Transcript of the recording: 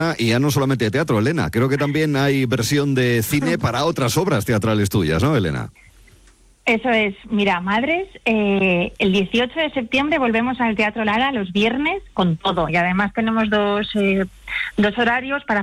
Y ya no solamente de teatro, Elena, creo que también hay versión de cine para otras obras teatrales tuyas, ¿no, Elena? Eso es, mira, Madres, el 18 de septiembre volvemos al Teatro Lara los viernes con todo, y además tenemos dos horarios para